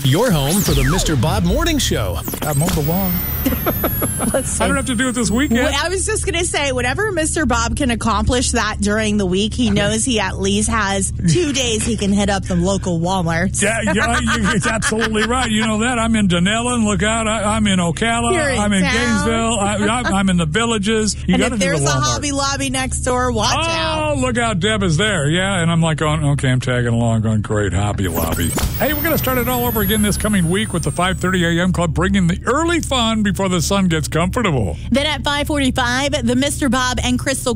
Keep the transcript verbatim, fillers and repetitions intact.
Your home for the Mister Bob Morning Show. I mowed the lawn. I don't have to do it this weekend. Well, I was just going to say, whenever Mister Bob can accomplish that during the week, he knows he at least has two days he can hit up the local Walmarts. Yeah, yeah, you're absolutely right. You know that. I'm in Dunellen. Look out. I, I'm in Ocala. You're in I'm in town. Gainesville. I, I, I'm in the Villages. You And got to if do the there's a Walmart. Hobby Lobby next door, watch Oh, out. look out. Deb is there. Yeah, and I'm like, going, okay, I'm tagging along, going, great, Hobby Lobby. Hey, we're going to start it all over again this coming week with the five thirty a.m. Club, bringing the early fun before the sun gets comfortable. Then at five forty-five, the Mister Bob and Crystal